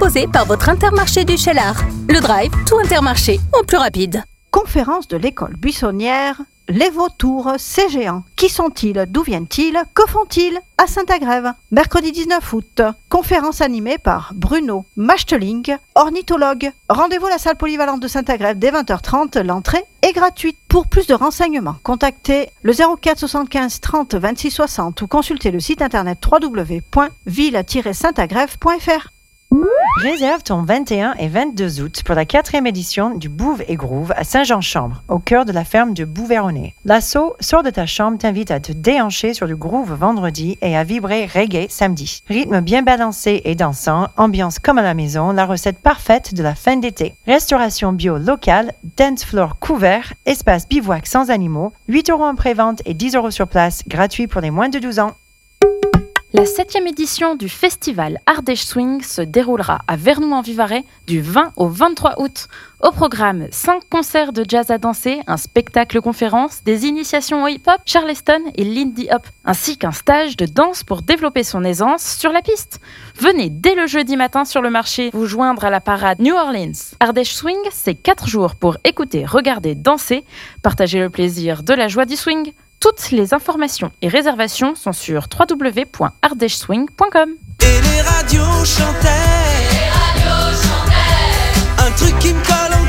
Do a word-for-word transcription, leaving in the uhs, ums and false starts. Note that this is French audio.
proposé par votre Intermarché du Cheylard. Le Drive, tout Intermarché, en plus rapide. Conférence de l'école buissonnière, les vautours, ces géants. Qui sont-ils? D'où viennent-ils? Que font-ils à Saint-Agrève? Mercredi dix-neuf août, conférence animée par Bruno Machteling, ornithologue. Rendez-vous à la salle polyvalente de Saint-Agrève dès vingt heures trente, l'entrée est gratuite. Pour plus de renseignements, contactez le zéro quatre soixante-quinze trente vingt-six soixante ou consultez le site internet w w w point ville tiret saint agrève point f r. Réserve ton vingt et un et vingt-deux août pour la quatrième édition du Bouve et Groove à Saint-Jean-Chambre, au cœur de la ferme de Bouvernay. L'assaut Sors de ta chambre t'invite à te déhancher sur du groove vendredi et à vibrer reggae samedi. Rythme bien balancé et dansant, ambiance comme à la maison, la recette parfaite de la fin d'été. Restauration bio locale, dance floor couvert, espace bivouac sans animaux, huit euros en pré-vente et dix euros sur place, gratuit pour les moins de douze ans. La septième édition du festival Ardèche Swing se déroulera à Vernoux-en-Vivarais du vingt au vingt-trois août. Au programme, cinq concerts de jazz à danser, un spectacle conférence, des initiations au hip-hop, charleston et lindy hop, ainsi qu'un stage de danse pour développer son aisance sur la piste. Venez dès le jeudi matin sur le marché vous joindre à la parade New Orleans. Ardèche Swing, c'est quatre jours pour écouter, regarder, danser, partager le plaisir de la joie du swing. Toutes les informations et réservations sont sur w w w point ardèche swing point com. Et les radios chantaient, et les radios chantaient, un truc qui me colle en